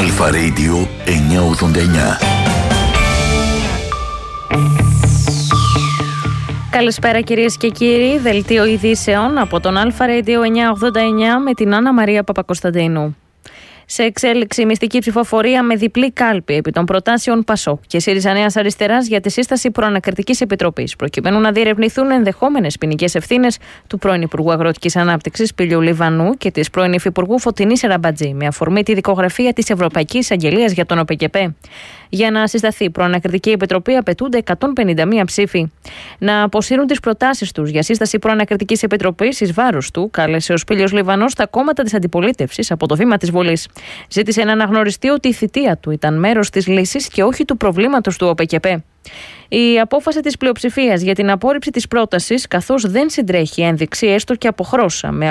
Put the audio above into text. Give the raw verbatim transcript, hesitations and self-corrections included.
Αλφα Radio εννιακόσια ογδόντα εννιά. Καλησπέρα κυρίες και κύριοι, δελτίο ειδήσεων από τον Αλφα Radio εννιακόσια ογδόντα εννιά με την Άννα Μαρία Παπακοσταντίνου. Σε εξέλιξη μυστική ψηφοφορία με διπλή κάλπη επί των προτάσεων Πασόκ και ΣΥΡΙΖΑ Νέας Αριστεράς για τη σύσταση προανακριτικής επιτροπής, προκειμένου να διερευνηθούν ενδεχόμενες ποινικές ευθύνες του πρώην Υπουργού Αγροτικής Ανάπτυξης Πηλιού Λιβανού και της πρώην Υφυπουργού Φωτεινής Ραμπατζή, με αφορμή τη δικογραφία της Ευρωπαϊκής Αγγελίας για τον ΟΠΕΚΕΠΕ. Για να συσταθεί προανακριτική επιτροπή απαιτούνται εκατόν πενήντα μία ψήφοι. Να αποσύρουν τις προτάσεις τους για σύσταση προανακριτικής επιτροπής εις βάρος του, κάλεσε ο Πήλιος Λιβανός στα κόμματα της αντιπολίτευσης από το βήμα της Βουλής. Ζήτησε να αναγνωριστεί ότι η θητεία του ήταν μέρος της λύσης και όχι του προβλήματος του ΟΠΕΚΕΠΕ. Η απόφαση της πλειοψηφίας για την απόρριψη της πρότασης, καθώς δεν συντρέχει ένδειξη έστω και από χρώσα με